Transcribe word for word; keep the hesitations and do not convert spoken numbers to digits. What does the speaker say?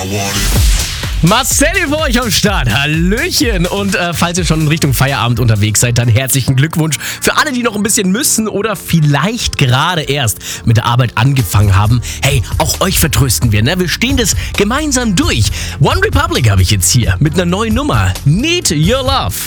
Marcelli für euch am Start. Hallöchen. Und äh, falls ihr schon in Richtung Feierabend unterwegs seid, dann herzlichen Glückwunsch. Für alle, die noch ein bisschen müssen oder vielleicht gerade erst mit der Arbeit angefangen haben. Hey, auch euch vertrösten wir, ne? Wir stehen das gemeinsam durch. One Republic habe ich jetzt hier mit einer neuen Nummer. Need Your Love.